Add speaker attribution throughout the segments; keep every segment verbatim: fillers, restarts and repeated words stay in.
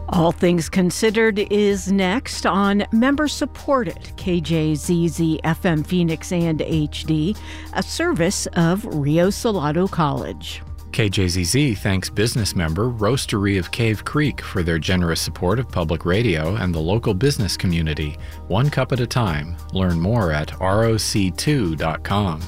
Speaker 1: All Things Considered is next on member-supported K J Z Z F M Phoenix and H D, a service of Rio Salado College.
Speaker 2: K J Z Z thanks business member Roastery of Cave Creek for their generous support of public radio and the local business community. One cup at a time. Learn more at R O C two dot com.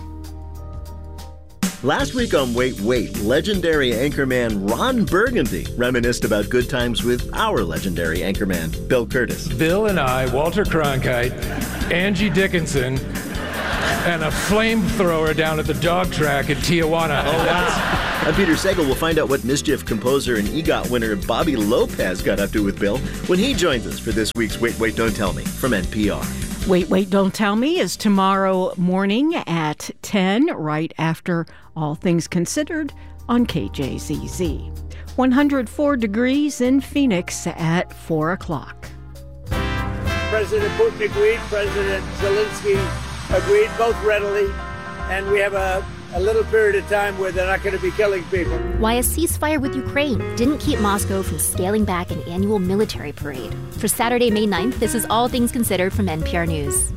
Speaker 3: Last week on Wait, Wait, legendary anchorman Ron Burgundy reminisced about good times with our legendary anchorman, Bill Curtis.
Speaker 4: Bill and I, Walter Cronkite, Angie Dickinson, and a flamethrower down at the dog track in Tijuana.
Speaker 3: Oh, wow. I'm Peter Sagal. We'll find out what mischief composer and EGOT winner Bobby Lopez got up to with Bill when he joins us for this week's Wait, Wait, Don't Tell Me from N P R.
Speaker 1: Wait, Wait, Don't Tell Me is tomorrow morning at ten, right after All Things Considered on K J Z Z. one hundred four degrees in Phoenix at four o'clock.
Speaker 5: President Putin agreed, President Zelensky agreed, both readily, and we have a, a little period of time where they're not going to be killing people.
Speaker 6: Why a ceasefire with Ukraine didn't keep Moscow from scaling back an annual military parade. For Saturday, May ninth, this is All Things Considered from N P R News.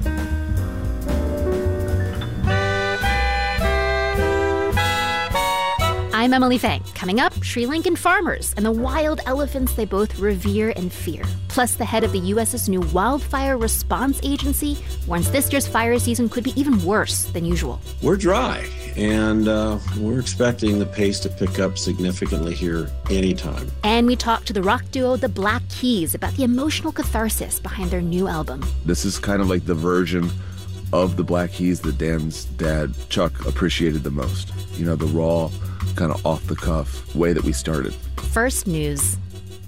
Speaker 6: I'm Emily Fang. Coming up, Sri Lankan farmers and the wild elephants they both revere and fear. Plus, the head of the U S's new Wildfire Response Agency warns this year's fire season could be even worse than usual.
Speaker 7: We're dry, and uh, we're expecting the pace to pick up significantly here anytime.
Speaker 6: And we talk to the rock duo The Black Keys about the emotional catharsis behind their new album.
Speaker 8: This is kind of like the version of the Black Keys that Dan's dad, Chuck, appreciated the most. You know, the raw, kind of off-the-cuff way that we started.
Speaker 6: First News.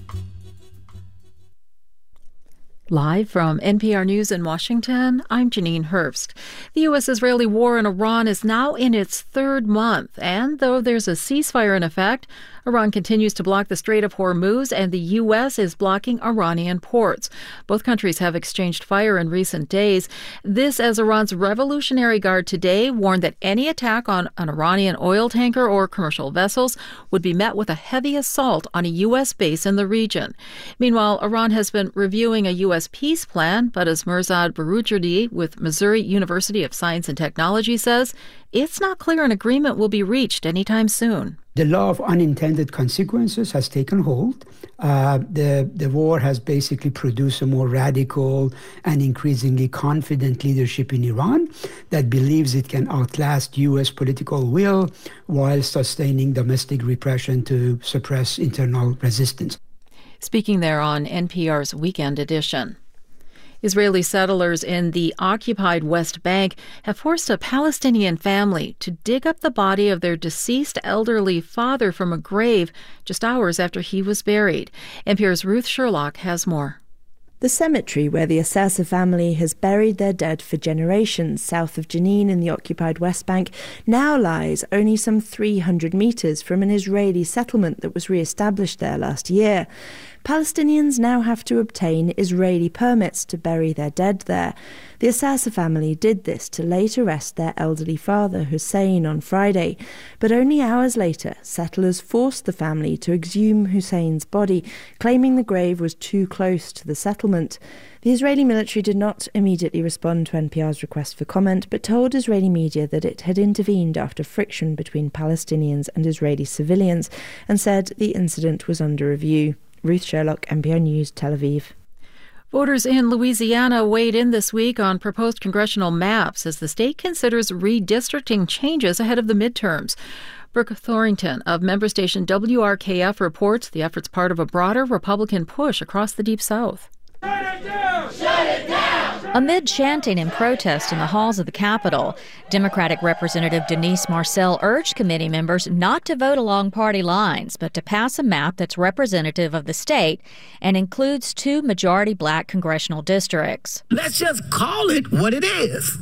Speaker 9: Live from N P R News in Washington, I'm Janine Hurst. The U S-Israeli war in Iran is now in its third month, and though there's a ceasefire in effect, Iran continues to block the Strait of Hormuz, and the U S is blocking Iranian ports. Both countries have exchanged fire in recent days. This as Iran's Revolutionary Guard today warned that any attack on an Iranian oil tanker or commercial vessels would be met with a heavy assault on a U S base in the region. Meanwhile, Iran has been reviewing a U S peace plan, but as Mirzad Barucherdi with Missouri University of Science and Technology says, it's not clear an agreement will be reached anytime soon.
Speaker 10: The law of unintended consequences has taken hold. Uh, the, the war has basically produced a more radical and increasingly confident leadership in Iran that believes it can outlast U S political will while sustaining domestic repression to suppress internal resistance.
Speaker 9: Speaking there on N P R's Weekend Edition. Israeli settlers in the occupied West Bank have forced a Palestinian family to dig up the body of their deceased elderly father from a grave just hours after he was buried. N P R's Ruth Sherlock has more.
Speaker 11: The cemetery where the Assasa family has buried their dead for generations south of Jenin in the occupied West Bank now lies only some three hundred metres from an Israeli settlement that was re-established there last year. Palestinians now have to obtain Israeli permits to bury their dead there. The Assasa family did this to later rest their elderly father, Hussein, on Friday. But only hours later, settlers forced the family to exhume Hussein's body, claiming the grave was too close to the settlement. The Israeli military did not immediately respond to N P R's request for comment, but told Israeli media that it had intervened after friction between Palestinians and Israeli civilians and said the incident was under review. Ruth Sherlock, N P R News, Tel Aviv.
Speaker 9: Voters in Louisiana weighed in this week on proposed congressional maps as the state considers redistricting changes ahead of the midterms. Brooke Thorington of member station W R K F reports the effort's part of a broader Republican push across the Deep South.
Speaker 12: Shut it down! Shut it down!
Speaker 13: Amid chanting and protest in the halls of the Capitol, Democratic Representative Denise Marcel urged committee members not to vote along party lines, but to pass a map that's representative of the state and includes two majority black congressional districts.
Speaker 14: Let's just call it what it is.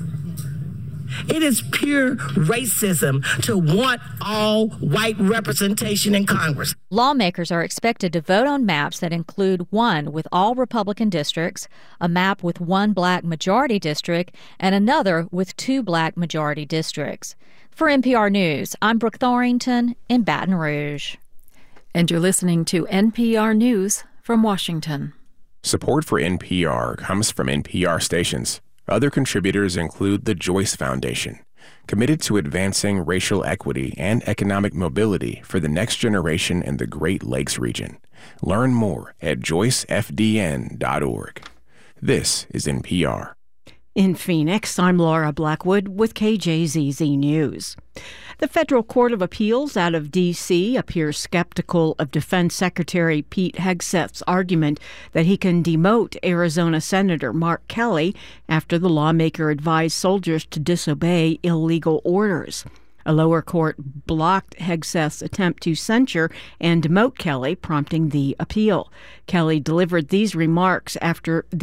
Speaker 14: It is pure racism to want all white representation in Congress.
Speaker 13: Lawmakers are expected to vote on maps that include one with all Republican districts, a map with one black majority district, and another with two black majority districts. For N P R News, I'm Brooke Thorington in Baton Rouge.
Speaker 9: And you're listening to N P R News From Washington.
Speaker 15: Support for N P R comes from N P R stations. Other contributors include the Joyce Foundation, committed to advancing racial equity and economic mobility for the next generation in the Great Lakes region. Learn more at joyce f d n dot org. This is N P R.
Speaker 1: In Phoenix, I'm Laura Blackwood with K J Z Z News. The Federal Court of Appeals out of D C appears skeptical of Defense Secretary Pete Hegseth's argument that he can demote Arizona Senator Mark Kelly after the lawmaker advised soldiers to disobey illegal orders. A lower court blocked Hegseth's attempt to censure and demote Kelly, prompting the appeal. Kelly delivered these remarks after the